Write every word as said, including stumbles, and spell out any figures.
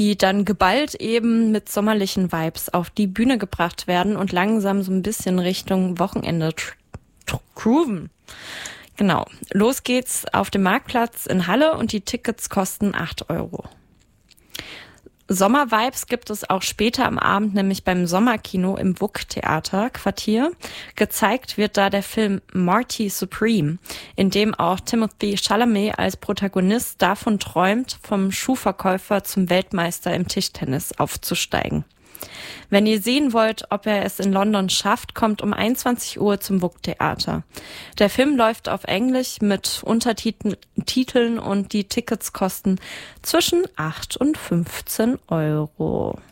die dann geballt eben mit sommerlichen Vibes auf die Bühne gebracht werden und langsam so ein bisschen Richtung Wochenende tr- tr- grooven. Genau. Los geht's auf dem Marktplatz in Halle und die Tickets kosten acht Euro. Sommervibes gibt es auch später am Abend, nämlich beim Sommerkino im W U K-Theater Quartier. Gezeigt wird da der Film Marty Supreme, in dem auch Timothée Chalamet als Protagonist davon träumt, vom Schuhverkäufer zum Weltmeister im Tischtennis aufzusteigen. Wenn ihr sehen wollt, ob er es in London schafft, kommt um einundzwanzig Uhr zum W U K-Theater. Der Film läuft auf Englisch mit Untertiteln und die Tickets kosten zwischen acht und fünfzehn Euro.